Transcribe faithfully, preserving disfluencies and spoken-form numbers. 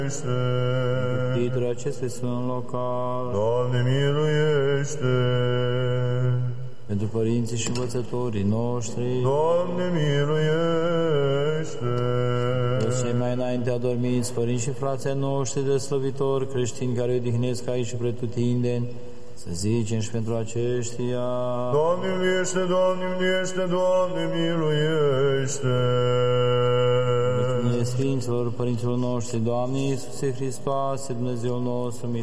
Titlul acestui sfânt local. Doamne, miluiește! Pentru părinții și învățătorii noștri. Doamne, miluiește! Toți cei mai înainte adormiți, părinți și frații noștri de slăvitori creștini care odihnesc aici și pretutindeni, să zicem și pentru aceștia. Doamne, miluiește! Doamne, miluiește! Doamne, miluiește! Mulțumesc Sfinților, părinților noștri, Doamne Iisuse Hristoase, Dumnezeul nostru,